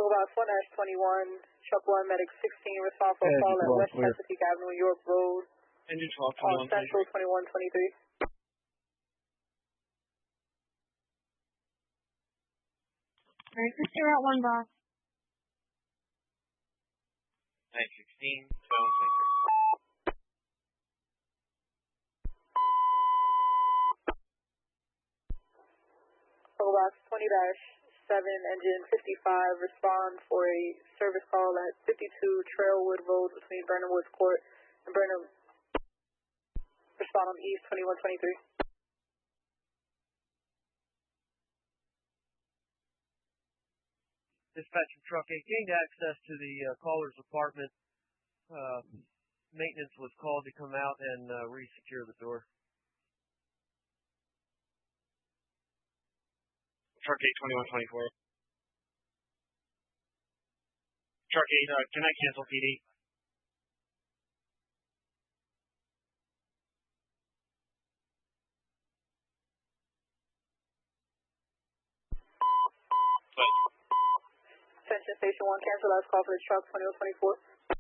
Box 1-21, Truck 1, Medic 16, respond for a call at West Chesapeake Avenue, York Road. Engine 12, 21, Central 2123. Alright, just you're at 1 box. 916, 1223. Box 20-7, engine 55, respond for a service call at 52 Trailwood Road between Burnham Woods Court and Burnham. Respond on East 2123. Dispatch from Truck 8 gained access to the caller's apartment. Maintenance was called to come out and re-secure the door. Truck 8, 2124. Truck 8, can I cancel PD? Attention Station 1, cancel last call for the truck 2124.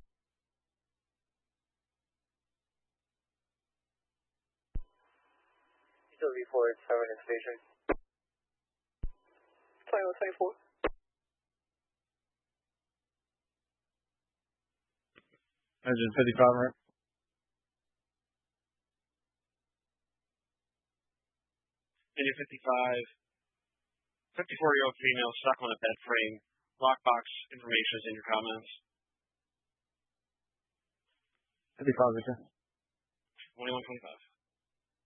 Still report 7 in station. 2124. Engine 55, right? Engine 55. 54-year-old female stuck on a bed frame. Lockbox information is in your comments. 55, Victor. 2125.